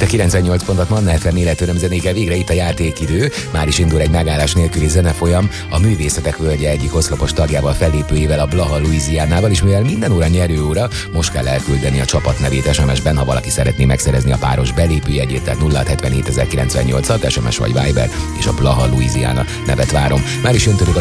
a 98 pontot Manna FM életöröm zenékkel. Végre itt a játékidő. Már is indul egy megállás nélküli zenefolyam a Művészetek Völgye egyik oszlopos tagjával, fellépőjével, a Blaha Louisianával, és mivel minden óra nyerőóra, most kell elküldeni a csapat nevét SMS-ben, ha valaki szeretné megszerezni a páros belépőjegyét, tehát 0677 098-at, SMS vagy Viber, és a Blaha Louisiana nevet várom. Már is jön tőlük az